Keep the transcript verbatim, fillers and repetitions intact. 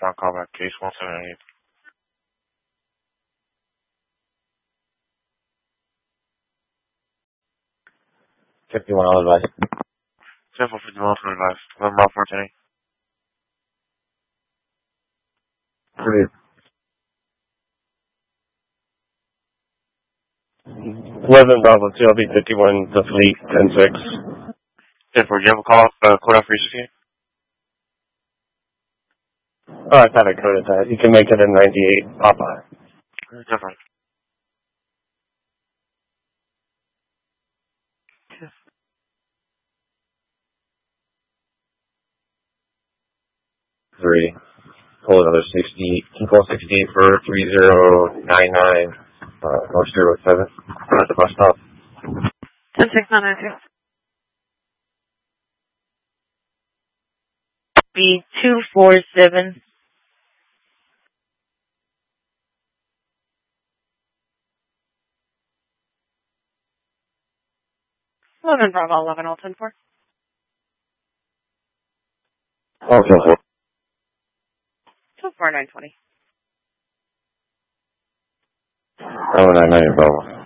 South callback case one seven eight. fifty-one on advice. Simple fifty-one for advice. eleven mile fourteen. Three. eleven Bravo two, I'll be fifty-one, the fleet, ten six. ten four, do you have a call, uh, code out for your security? Oh, I thought I coded that. You can make it a ninety-eight, Papa. Different. Three. Pull another sixty, equal sixty-eight for three zero nine nine, uh, North zero seven. At the bus stop. ten six nine nine two. B two four seven. eleven Bravo eleven all ten four. Oh, ten four. two four nine twenty. Oh, nine nine, Bravo.